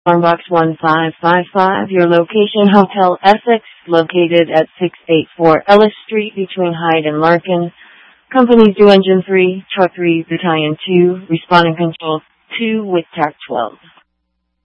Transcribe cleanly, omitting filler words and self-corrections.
Box 1555, your location Hotel Essex, located at 684 Ellis Street between Hyde and Larkin. Companies do Engine 3, Truck 3, Battalion 2, Responding Control 2 with TAC 12.